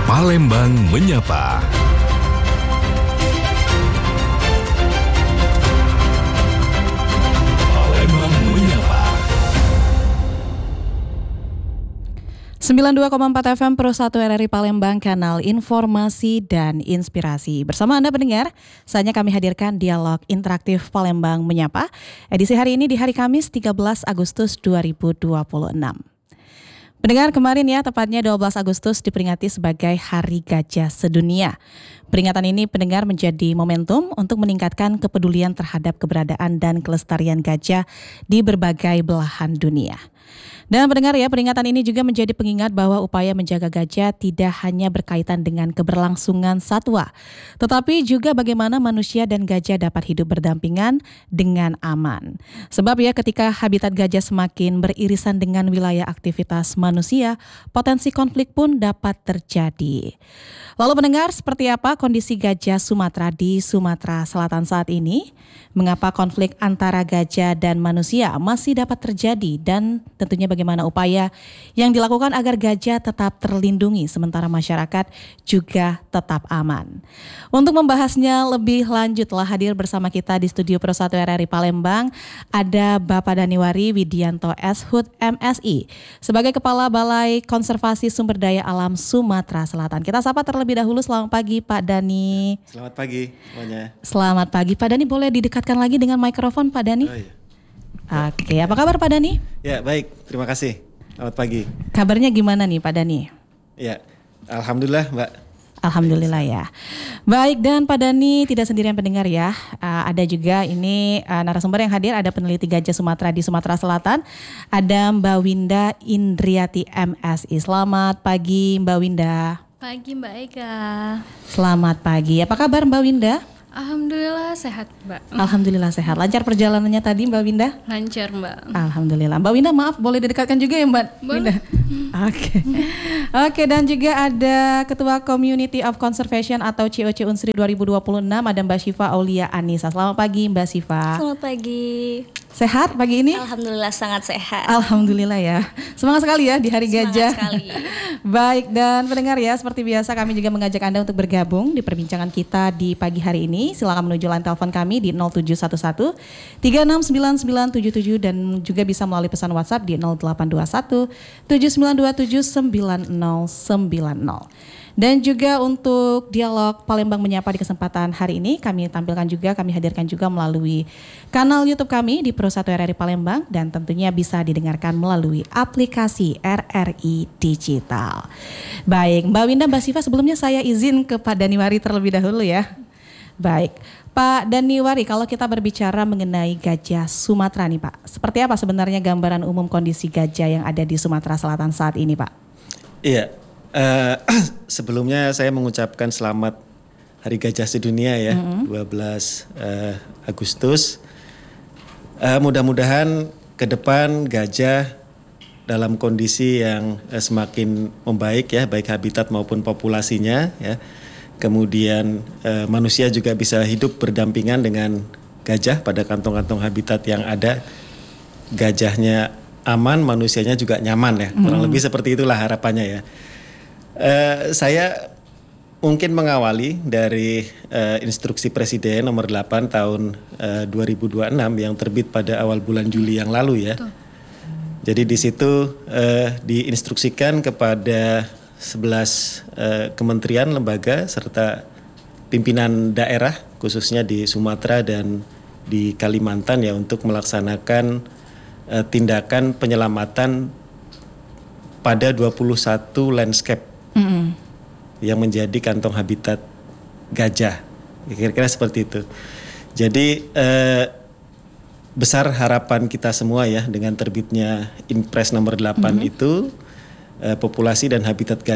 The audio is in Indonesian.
Palembang Menyapa. Palembang Menyapa. 92,4 FM Pro 1 RRI Palembang, kanal informasi dan inspirasi. Bersama Anda pendengar, saatnya kami hadirkan dialog interaktif Palembang Menyapa. Edisi hari ini di hari Kamis 13 Agustus 2026. Pendengar, kemarin ya, tepatnya 12 Agustus diperingati sebagai Hari Gajah Sedunia. Peringatan ini pendengar menjadi momentum untuk meningkatkan kepedulian terhadap keberadaan dan kelestarian gajah di berbagai belahan dunia. Dan pendengar ya, peringatan ini juga menjadi pengingat bahwa upaya menjaga gajah tidak hanya berkaitan dengan keberlangsungan satwa, tetapi juga bagaimana manusia dan gajah dapat hidup berdampingan dengan aman. Sebab ya, ketika habitat gajah semakin beririsan dengan wilayah aktivitas manusia, potensi konflik pun dapat terjadi. Lalu pendengar, seperti apa kondisi gajah Sumatera di Sumatera Selatan saat ini? Mengapa konflik antara gajah dan manusia masih dapat terjadi, dan tentunya bagaimana upaya yang dilakukan agar gajah tetap terlindungi sementara masyarakat juga tetap aman. Untuk membahasnya lebih lanjut telah hadir bersama kita di studio Pro 1 RRI Palembang ada Bapak Daniwari Widianto SHUT MSI sebagai Kepala Balai Konservasi Sumber Daya Alam Sumatera Selatan. Kita sapa terlebih dahulu. Selamat pagi Pak Dani. Selamat pagi semuanya. Selamat pagi Pak Dani, boleh didekatkan lagi dengan mikrofon Pak Dani? Oh, iya. Oke, apa kabar Pak Dani? Ya baik, terima kasih. Selamat pagi. Kabarnya gimana nih Pak Dani? Ya, alhamdulillah Mbak. Alhamdulillah ya. Baik, dan Pak Dani tidak sendirian pendengar ya. Ada juga ini narasumber yang hadir, ada peneliti gajah Sumatera di Sumatera Selatan. Ada Mbak Winda Indriati MSI. Selamat pagi Mbak Winda. Pagi Mbak Eka. Selamat pagi. Apa kabar Mbak Winda? Alhamdulillah sehat Mbak. Alhamdulillah sehat. Lancar perjalanannya tadi Mbak Winda? Lancar Mbak. Alhamdulillah. Mbak Winda, maaf boleh didekatkan juga ya Mbak Winda? Oke. Oke, dan juga ada Ketua Community of Conservation atau COC Unsri 2026, ada Mbak Syifa Aulia Anissa. Selamat pagi Mbak Syifa. Selamat pagi. Sehat pagi ini? Alhamdulillah sangat sehat. Alhamdulillah ya. Semangat sekali ya di Hari Gajah. Semangat sekali. Baik, dan pendengar ya, seperti biasa kami juga mengajak Anda untuk bergabung di perbincangan kita di pagi hari ini. Silakan menuju line telepon kami di 0711 369977 dan juga bisa melalui pesan WhatsApp di 0821 7927 9090. Dan juga untuk dialog Palembang Menyapa di kesempatan hari ini kami hadirkan juga melalui kanal YouTube kami di Pro 1 RRI Palembang, dan tentunya bisa didengarkan melalui aplikasi RRI Digital. Baik, Mbak Winda, Mbak Syifa, sebelumnya saya izin ke Pak Daniwari terlebih dahulu ya. Baik, Pak Daniwari, kalau kita berbicara mengenai gajah Sumatera nih Pak, seperti apa sebenarnya gambaran umum kondisi gajah yang ada di Sumatera Selatan saat ini Pak? Iya, sebelumnya saya mengucapkan selamat Hari Gajah Sedunia ya, 12 Agustus. Mudah-mudahan ke depan gajah dalam kondisi yang semakin membaik ya, baik habitat maupun populasinya ya. Kemudian manusia juga bisa hidup berdampingan dengan gajah pada kantong-kantong habitat yang ada. Gajahnya aman, manusianya juga nyaman ya. Kurang lebih seperti itulah harapannya ya. Saya mungkin mengawali dari instruksi Presiden nomor 8 tahun 2026 yang terbit pada awal bulan Juli yang lalu ya. Betul. Jadi di situ diinstruksikan kepada 11 kementerian, lembaga, serta pimpinan daerah khususnya di Sumatera dan di Kalimantan ya, untuk melaksanakan tindakan penyelamatan pada 21 landscape yang menjadi kantong habitat gajah. Kira-kira seperti itu. Jadi besar harapan kita semua ya dengan terbitnya Impres nomor 8 itu, populasi dan habitat gajah